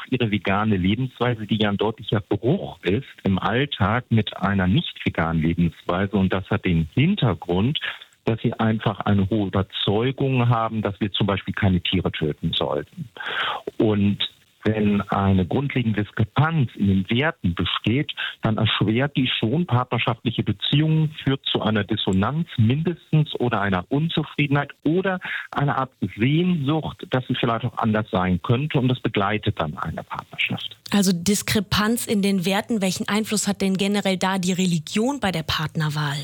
ihre vegane Lebensweise, die ja ein deutlicher Bruch ist im Alltag mit einer nicht veganen Lebensweise. Und das hat den Hintergrund, dass sie einfach eine hohe Überzeugung haben, dass wir zum Beispiel keine Tiere töten sollten. Und wenn eine grundlegende Diskrepanz in den Werten besteht, dann erschwert die schon partnerschaftliche Beziehungen, führt zu einer Dissonanz mindestens oder einer Unzufriedenheit oder einer Art Sehnsucht, dass es vielleicht auch anders sein könnte, und das begleitet dann eine Partnerschaft. Also Diskrepanz in den Werten, welchen Einfluss hat denn generell da die Religion bei der Partnerwahl?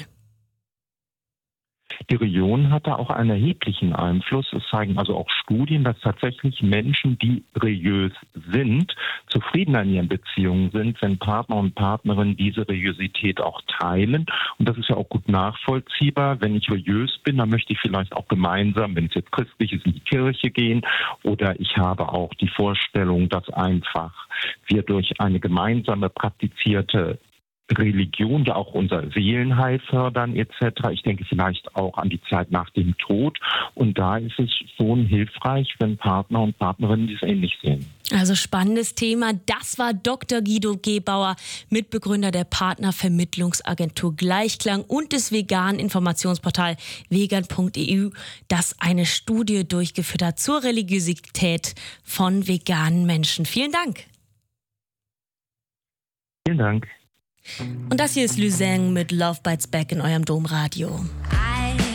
Die Religion hat da auch einen erheblichen Einfluss. Es zeigen also auch Studien, dass tatsächlich Menschen, die religiös sind, zufriedener in ihren Beziehungen sind, wenn Partner und Partnerinnen diese Religiosität auch teilen. Und das ist ja auch gut nachvollziehbar. Wenn ich religiös bin, dann möchte ich vielleicht auch gemeinsam, wenn es jetzt christlich ist, in die Kirche gehen. Oder ich habe auch die Vorstellung, dass einfach wir durch eine gemeinsame praktizierte Religion ja auch unser Seelenheil fördern etc. Ich denke vielleicht auch an die Zeit nach dem Tod. Und da ist es schon hilfreich, wenn Partner und Partnerinnen dies ähnlich sehen. Also spannendes Thema. Das war Dr. Guido Gebauer, Mitbegründer der Partnervermittlungsagentur Gleichklang und des veganen Informationsportal vegan.eu, das eine Studie durchgeführt hat zur Religiosität von veganen Menschen. Vielen Dank. Vielen Dank. Und das hier ist Luzang mit Love Bites Back in eurem Domradio.